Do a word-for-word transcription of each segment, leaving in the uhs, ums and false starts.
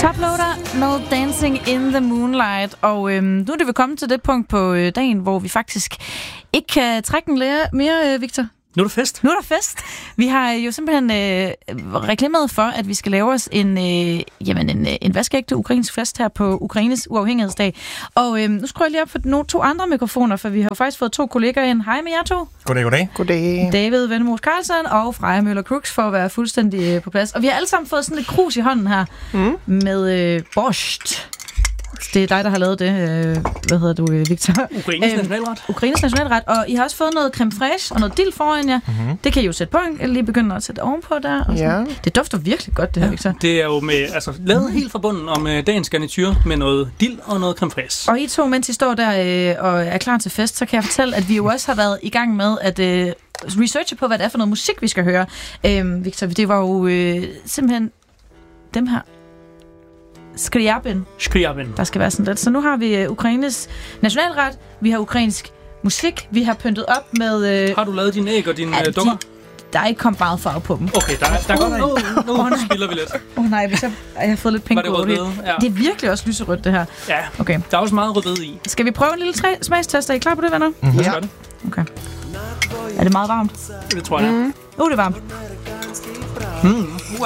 Toploader med Dancing in the Moonlight. Og øhm, nu er det vi kommet til det punkt på øh, dagen, hvor vi faktisk ikke kan trække den lære mere, øh, Victor. Nu er der fest. Nu er der fest. Vi har jo simpelthen øh, reklameret for, at vi skal lave os en, øh, jamen en, en vaskeægte ukrainsk fest her på Ukraines uafhængighedsdag. Og øh, nu skruer jeg lige op for nogle to andre mikrofoner, for vi har jo faktisk fået to kolleger ind. Hej med jer to. Goddag, goddag. Goddag. David Vendemos Carlsen og Freja Møller Crooks for at være fuldstændig øh, på plads. Og vi har alle sammen fået sådan lidt krus i hånden her mm. med øh, borscht. Det er dig, der har lavet det. Hvad hedder du, Victor? Ukraines nationalret. Ukraines nationalret. Og I har også fået noget creme fraiche og noget dild foran jer. Mm-hmm. Det kan I jo sætte på. Jeg lige begynder at sætte ovenpå der. Og ja. Det dufter virkelig godt, det her, Victor. Det er jo med, altså, lavet mm. helt forbundet om uh, dagens garniture med noget dild og noget creme fraiche. Og I to, mens I står der øh, og er klar til fest, så kan jeg fortælle, at vi jo også har været i gang med at øh, researche på, hvad det er for noget musik, vi skal høre. Øh, Victor, det var jo øh, simpelthen dem her. Skriabin. Skriabin. Der skal være sådan lidt. Så nu har vi uh, Ukraines nationalret, vi har ukrainsk musik, vi har pyntet op med... Uh, har du lavet dine æg og dine uh, dukker? Der er ikke kommet meget farve på dem. Okay, der, der er godt noget. Nu, nu, nu spiller vi lidt. Åh oh, nej, hvis jeg, jeg har fået lidt pink over det. Ja. Det er virkelig også lyserødt, det her. Ja, okay. Der er også meget rødbede i. Skal vi prøve en lille tre- smagstest? Er I klar på det, venner? Mm-hmm. Ja. Det. Okay. Er det meget varmt? Det tror jeg. Mm. Uh, det er varmt. Mm. Wow.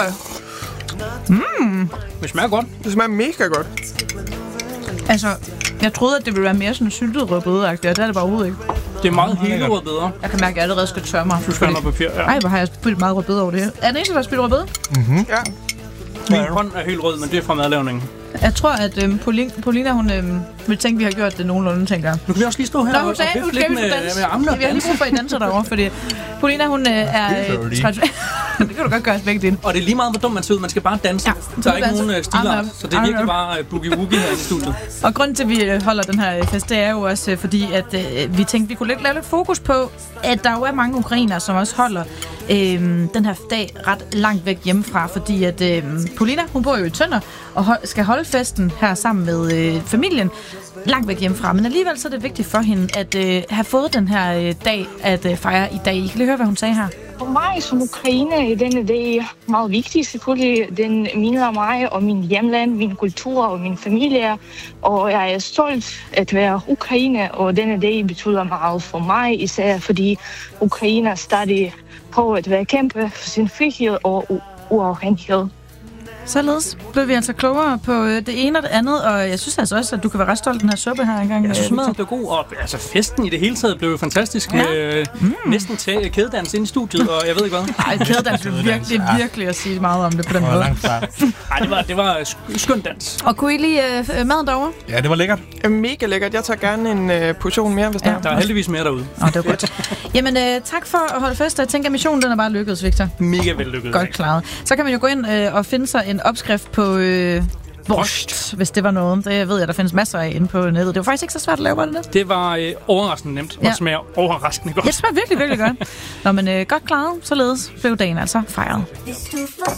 Mm. Det smager godt. Det smager mega godt. Altså, jeg troede, at det ville være mere sådan syltet rødbede-agtigt, og det er det bare overhovedet ikke. Det er meget hele rødbeder. Jeg kan mærke, at jeg allerede skal tørre mig. Du skal have papir, ja. Ej, hvor har jeg spildt meget rødbede over det her. Er det ikke, der har spildt rødbede? Mhm. Ja. Min hånd er helt rød, men det er fra madlavningen. Jeg tror, at øhm, Paulina, hun øhm, vil tænke, at vi har gjort det nogenlunde, tænker jeg. Nu kan vi også lige stå her. Nå, hun sagde, hun skal vi danse. Vi har lige brug for, at I danser derovre, fordi Paulina, hun øh, er... Øh, traditionel. Det kan du godt gøre begge dine. Og det er lige meget, hvor dumt man ser ud. Man skal bare danse. Ja, der er ikke nogen øh, stiler, så det er virkelig bare uh, boogie-woogie her i studiet. Og grunden til, at vi holder den her fest, det er jo også øh, fordi, at øh, vi tænkte, vi kunne lidt, lave lidt fokus på, at der jo er mange ukrainere, som også holder øh, den her dag ret langt væk hjemmefra, fordi at øh, Paulina, hun bor jo i Tønder, og hold, skal holde festen her sammen med øh, familien langt væk hjemmefra. Men alligevel så er det vigtigt for hende at øh, have fået den her øh, dag at øh, fejre i dag. I kan lige høre, hvad hun sagde her. For mig som ukrainer er denne dag meget vigtig. Selvfølgelig, den minder mig om min hjemland, min kultur og min familie. Og jeg er stolt at være ukrainer, og denne dag betyder meget for mig, især fordi Ukrainer stadig prøver at være kæmpe for sin frihed og u- uafhængighed. Således blev vi altså klogere på det ene og det andet, og jeg synes altså også, at du kan være ret stolt af den her suppe her engang. Jeg synes, maden blev god, og altså, festen i det hele taget blev jo fantastisk. Ja. Øh, mm. Næsten tage kædedans ind i studiet, og jeg ved ikke hvad. Nej, kædedans er virkelig, virkelig at sige meget om det på den måde. Nej, det var, det var skøn dans. Og kunne I lide uh, maden derovre? Ja, det var lækkert. Mega lækkert. Jeg tager gerne en uh, portion mere, hvis ja. der er. Der er heldigvis mere derude. Åh, det var godt. Jamen, uh, tak for at holde fest, og jeg tænker, at missionen den er bare lykkedes, Victor. Mega vellykket. Godt klaret. Så kan man jo gå ind uh, og finde sig en opskrift på øh, borscht, hvis det var noget. Det ved jeg, der findes masser af inde på nettet. Det var faktisk ikke så svært at lave, var det det? Det var øh, overraskende nemt, og ja. Smager overraskende godt. Det smager virkelig, virkelig godt. Nå, men øh, godt klaret, således blev dagen altså fejret.